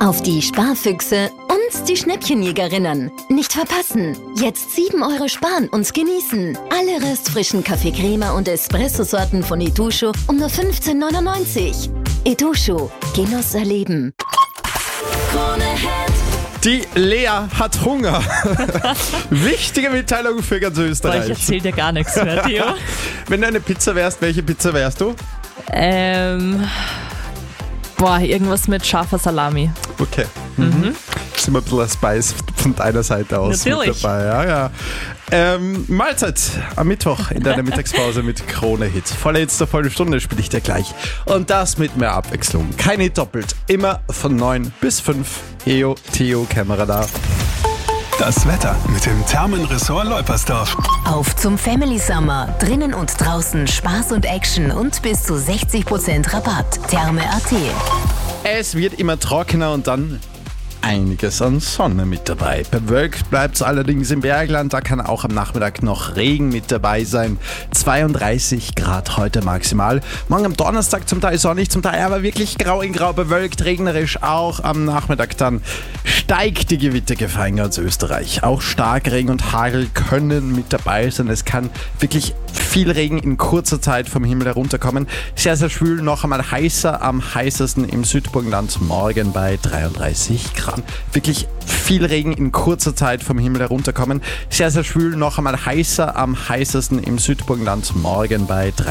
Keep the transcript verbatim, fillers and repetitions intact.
Auf die Sparfüchse und die Schnäppchenjägerinnen. Nicht verpassen. Jetzt sieben Euro sparen und genießen. Alle restfrischen Kaffee Crema und Espresso-Sorten von Itochu um nur fünfzehn neunundneunzig. Itochu. Genuss erleben. Krone Hit. Die Lea hat Hunger. Wichtige Mitteilung für ganz Österreich. Boah, ich erzähl dir gar nichts mehr, Theo. Wenn du eine Pizza wärst, welche Pizza wärst du? ähm... Boah, irgendwas mit scharfer Salami. Okay. Mhm. Ist immer ein bisschen ein Spice von deiner Seite aus Natürlich. mit dabei. Ja, ja. Ähm, Mahlzeit am Mittwoch in deiner Mittagspause mit Krone Hit. Volle Hits der vollen Stunde spiele ich dir gleich. Und das mit mehr Abwechslung. Kein Hit doppelt. Immer von neun bis fünf. Eo, Theo, Kamera da. Das Wetter mit dem Thermenressort Leupersdorf. Auf zum Family Summer. Drinnen und draußen Spaß und Action und bis zu sechzig Prozent Rabatt. Therme Punkt at. Es wird immer trockener und dann einiges an Sonne mit dabei. Bewölkt bleibt es allerdings im Bergland, da kann auch am Nachmittag noch Regen mit dabei sein. zweiunddreißig Grad heute maximal. Morgen am Donnerstag zum Teil sonnig, zum Teil aber wirklich grau in grau bewölkt, regnerisch auch am Nachmittag dann steigt die Gewittergefahr in ganz Österreich. Auch Starkregen und Hagel können mit dabei sein. Es kann wirklich viel Regen in kurzer Zeit vom Himmel herunterkommen. Sehr, sehr schwül, noch einmal heißer, am heißesten im Südburgenland morgen bei dreiunddreißig Grad. Wirklich viel Regen in kurzer Zeit vom Himmel herunterkommen. Sehr, sehr schwül, noch einmal heißer, am heißesten im Südburgenland morgen bei dreiunddreißig Grad.